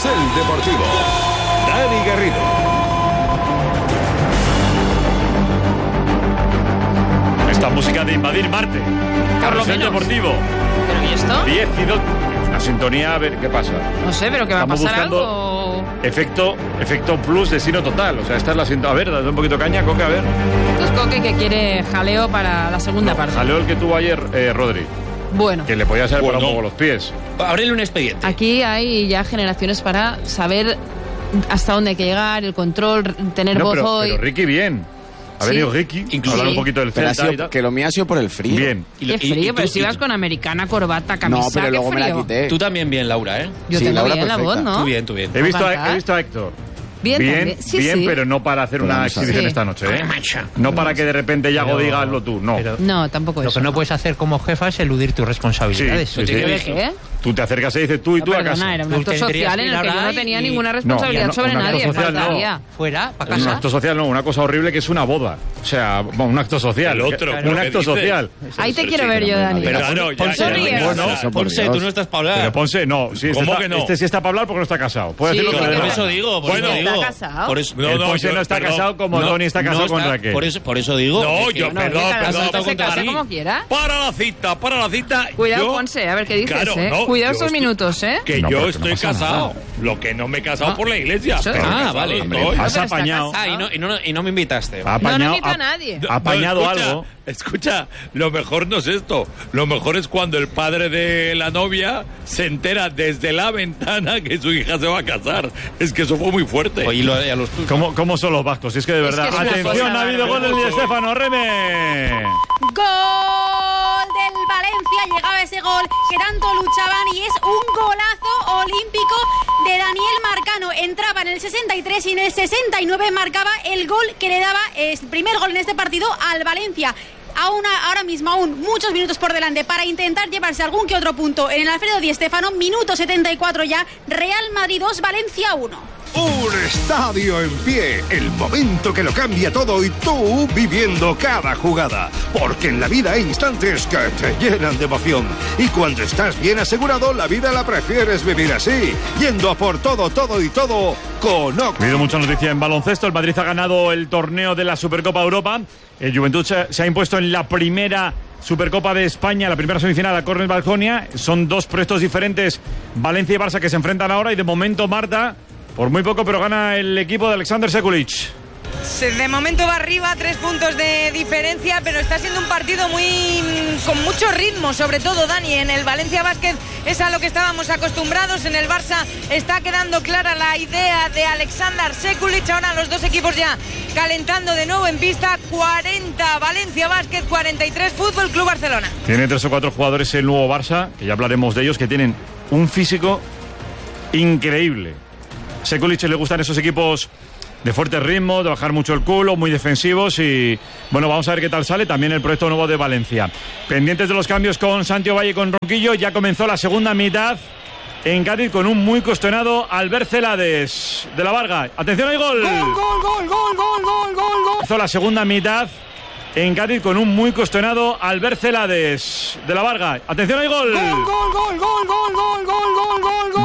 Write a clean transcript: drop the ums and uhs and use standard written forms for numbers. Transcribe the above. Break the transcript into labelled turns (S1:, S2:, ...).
S1: Carrusel Deportivo. Dani Garrido.
S2: Esta música de invadir Marte. Carrusel Deportivo.
S3: ¿Pero y esto?
S2: 10 y 2. Una sintonía, a ver qué pasa.
S3: No sé, pero que va a
S2: Estamos
S3: pasar
S2: buscando
S3: algo.
S2: Efecto plus, destino total. O sea, esta es la sintonía. A ver, dale un poquito de caña, Coque, a ver.
S3: Esto es Coque que quiere jaleo para la segunda parte.
S2: Jaleo el que tuvo ayer Rodri.
S3: Bueno,
S2: Que le podía haber parado un poco los pies.
S4: Ábrele un expediente.
S3: aquí hay ya generaciones para saber hasta dónde hay que llegar, el control, tener voz hoy.
S2: Pero Ricky bien. Ha
S3: Sí.
S2: venido Ricky,
S4: Incluso
S2: hablar un
S3: sí.
S2: poquito del
S5: Pero
S2: Celta y tal.
S5: que lo mío ha sido por el frío.
S2: Bien.
S3: Qué frío, pero si vas con americana, corbata, camisa,
S5: No, pero
S3: qué
S5: luego me la
S3: frío.
S5: quité.
S4: Tú también bien, Laura, ¿eh?
S3: Yo
S5: Sí,
S3: tengo
S5: Laura
S3: bien la
S5: perfecta.
S3: voz, ¿no?
S4: Tú bien, tú bien.
S2: He visto
S3: cantar?
S2: a Héctor.
S3: Bien, también. Sí,
S2: bien,
S3: sí.
S2: pero no para hacer una
S5: Vamos a ver.
S2: exhibición
S3: Sí.
S2: esta noche, ¿eh?
S4: Mancha.
S2: No para que de repente Yago
S6: Pero-
S2: diga hazlo tú, no.
S6: pero-
S3: No, tampoco
S6: Lo
S3: eso.
S6: que no puedes hacer como jefa es eludir tus responsabilidades.
S2: Sí, sí,
S3: ¿Pero
S2: sí.
S3: de qué?
S2: Tú te acercas y dices tú y
S3: No,
S2: tú a
S3: perdona,
S2: casa.
S3: era un
S6: Tú
S3: acto
S6: tendrías
S3: social en
S6: que
S3: el que yo no
S6: hablar
S3: tenía
S6: y-
S3: ninguna responsabilidad
S2: No,
S3: sobre
S2: un acto
S3: nadie,
S2: social no.
S3: faltaría.
S6: Fuera, para
S2: Un
S6: casa.
S2: acto social no, una cosa horrible que es una boda. O sea, bueno, un acto social.
S7: El otro,
S2: un
S7: ¿pero qué
S2: acto
S7: dices?
S2: social.
S3: Ahí te quiero ver yo, Dani.
S4: Pero
S7: Claro, ya,
S4: Ponce,
S7: ya,
S3: ya, ya.
S4: bueno,
S5: Eso, por
S4: Ponce,
S5: Dios.
S4: tú no estás para hablar.
S2: Pero Ponce, no. Sí,
S7: ¿Cómo
S2: está,
S7: que no?
S2: Este sí está para hablar porque no está casado. Puede
S3: Sí,
S2: decir lo que
S3: porque
S2: le dé
S4: Por
S2: la
S4: eso
S2: gana.
S4: digo, por
S7: Bueno,
S4: eso digo.
S3: ¿está casado?
S4: Por eso,
S7: No,
S2: El
S7: no,
S2: Ponce
S7: yo-
S2: no está
S7: perdón.
S2: casado como Tony está casado con
S4: está,
S2: Raquel.
S4: por eso digo.
S7: No,
S4: que-
S7: yo,
S3: No,
S7: perdón,
S3: que cada
S7: perdón.
S3: uno se casa
S4: sí.
S3: como quiera.
S7: Para la cita.
S3: Cuidado,
S7: yo-
S3: Ponce, a ver qué dices,
S7: Claro,
S3: ¿eh?
S7: no,
S3: Cuidado
S7: yo
S3: estos
S7: estoy-
S3: minutos, ¿eh?
S7: Que
S2: No,
S7: yo
S2: pero que no
S7: estoy
S2: pasa
S7: casado. Lo que no me he casado
S3: Ah.
S7: por la iglesia.
S3: Eso-
S7: pero
S4: Ah,
S7: casado
S4: vale.
S7: estoy.
S5: Hombre,
S2: Has
S3: pero está
S2: apañado.
S3: casado.
S4: Y no me invitaste.
S2: Ha apañado,
S3: No invita a nadie.
S2: ha apañado
S7: No, escucha,
S2: algo.
S7: Escucha, lo mejor no es esto. Lo mejor es cuando el padre de la novia se entera desde la ventana que su hija se va a casar. Es que eso fue muy fuerte.
S4: Oye, y a los tuyos.
S2: ¿Cómo son los vascos? Si es que de verdad.
S3: que es una
S2: Atención,
S3: cosa
S2: ha habido gol del Di Stéfano, Reme.
S8: Gol del Valencia, llegaba ese gol que tanto luchaban y es un golazo olímpico de Daniel Marcano. Entraba en el 63 y en el 69 marcaba el gol que le daba el primer gol en este partido al Valencia. Ahora mismo aún muchos minutos por delante para intentar llevarse algún que otro punto en el Alfredo Di Stéfano. Minuto 74 ya, Real Madrid 2, Valencia 1.
S1: Un estadio en pie, el momento que lo cambia todo y tú viviendo cada jugada. Porque en la vida hay instantes que te llenan de emoción. Y cuando estás bien asegurado, la vida la prefieres vivir así, yendo a por todo y todo con
S2: Ha habido mucha noticia en baloncesto. El Madrid ha ganado el torneo de la Supercopa Europa. El Juventud se ha impuesto en la primera Supercopa de España, la primera semifinal a Cornell Valconia. Son dos proyectos diferentes, Valencia y Barça, que se enfrentan ahora. Y de momento, Marta, por muy poco, pero gana el equipo de Alexander Sekulic.
S9: De momento va arriba, 3 puntos de diferencia, pero está siendo un partido con mucho ritmo, sobre todo, Dani. En el Valencia Basket es a lo que estábamos acostumbrados, en el Barça está quedando clara la idea de Alexander Sekulic. Ahora los dos equipos ya calentando de nuevo en pista. 40 Valencia Basket, 43 Fútbol Club Barcelona.
S2: Tiene 3 o 4 jugadores el nuevo Barça, que ya hablaremos de ellos, que tienen un físico increíble. Sekulic le gustan esos equipos de fuerte ritmo, de bajar mucho el culo, muy defensivos y bueno, vamos a ver qué tal sale también el proyecto nuevo de Valencia. Pendientes de los cambios con Santiago Valle y con Ronquillo, ya comenzó la segunda mitad en Cádiz con un muy cuestionado Albert Celades de la Varga. Atención, hay gol.
S9: Gol.
S2: Comenzó la segunda mitad en Cádiz con un muy cuestionado Albert Celades de la Varga. Atención, hay gol.
S9: Gol.